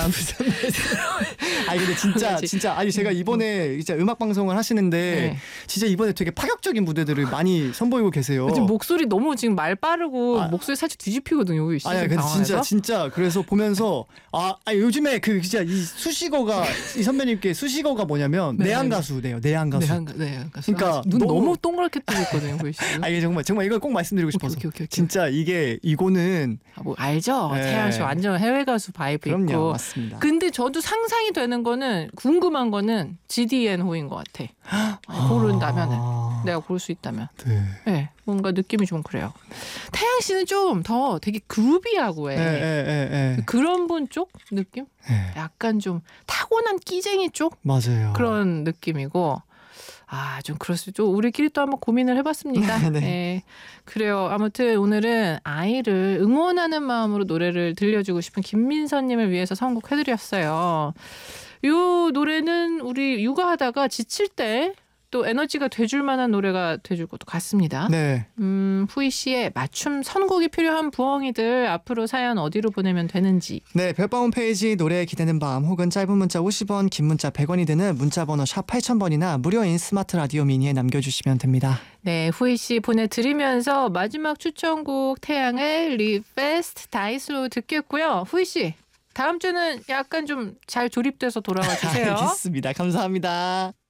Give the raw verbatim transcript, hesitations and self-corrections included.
무슨 말씀? 아니 근데 진짜 그렇지. 진짜 아니 제가 이번에 이제 음악 방송을 하시는데 네. 진짜 이번에 되게 파격적인 무대들을 많이 선보이고 계세요. 지금 목소리 너무 지금 말 빠르고 아, 목소리 살짝 뒤집히거든요. 우희 씨. 아니 지금 근데 진짜 당황해서. 진짜 그래서 보면서 아, 아니, 요즘에 그 진짜 이 수식어가 이 선배님께 수식어가 뭐냐면 네, 내한 네. 가수네요. 내한 가수. 네, 한, 네, 그러니까 눈 너무- 너무 동그랗게 뜨고 있거든요, 우희 씨. 아 이게 정말 정말 이걸 꼭 말씀드리고 싶어서 오케이, 오케이, 오케이. 진짜 이게 이거는 아, 뭐 알죠? 네. 태양 씨 완전 해외 가수 바이브 그럼요 있고. 맞습니다. 근데 저도 상상이 되는 거는 궁금한 거는 지디앤호인 것 같아. 아니, 고른다면은 아, 내가 고를 수 있다면. 네. 네, 뭔가 느낌이 좀 그래요. 태양 씨는 좀 더 되게 그루비하고 해. 예, 예, 예, 예. 그런 분 쪽 느낌? 예, 약간 좀 타고난 끼쟁이 쪽 맞아요. 그런 느낌이고. 아, 좀 그럴 수 있죠. 우리끼리 또 한번 고민을 해봤습니다. 네. 네. 그래요. 아무튼 오늘은 아이를 응원하는 마음으로 노래를 들려주고 싶은 김민서님을 위해서 선곡해드렸어요. 이 노래는 우리 육아하다가 지칠 때 또 에너지가 돼줄 만한 노래가 돼줄 것도 같습니다. 네. 음, 후이 씨의 맞춤 선곡이 필요한 부엉이들 앞으로 사연 어디로 보내면 되는지. 네, 별밤 홈페이지 노래 기대는 밤 혹은 짧은 문자 오십 원, 긴 문자 백 원이 드는 문자번호 샵 팔천 번이나 무료인 스마트 라디오 미니에 남겨주시면 됩니다. 네, 후이 씨 보내드리면서 마지막 추천곡 태양의 리페스트 다이스로 듣겠고요. 후이 씨, 다음 주는 약간 좀 잘 조립돼서 돌아와 주세요. 알겠습니다. 감사합니다.